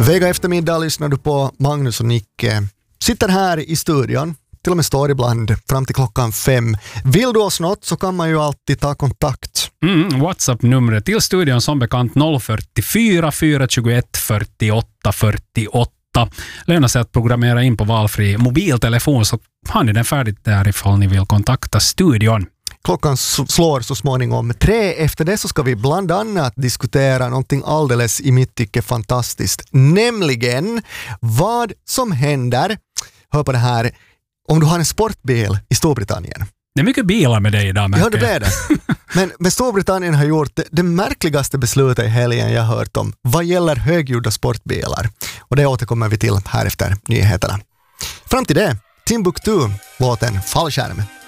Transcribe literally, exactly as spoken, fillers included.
Vega eftermiddag lyssnar du på Magnus och Nicke. Sitter här i studion, till och med står ibland fram till klockan fem. Vill du oss något så kan man ju alltid ta kontakt. Mm, WhatsApp-numret till studion som bekant noll fyrtiofyra fyra tjugoett fyrtioåtta fyrtioåtta. Lönar sig att programmera in på valfri mobiltelefon så har ni den färdigt där ifall ni vill kontakta studion. Klockan slår så småningom tre. Efter det så ska vi bland annat diskutera någonting alldeles i mitt tycke fantastiskt. Nämligen vad som händer, hör på det här, om du har en sportbil i Storbritannien. Det är mycket bilar med dig idag, märker Ja, det blir det. Men, men Storbritannien har gjort det, det märkligaste beslutet i helgen jag hört om vad gäller högljudda sportbilar. Och det återkommer vi till här efter nyheterna. Fram till det, Timbuktu, låten Fallskärm.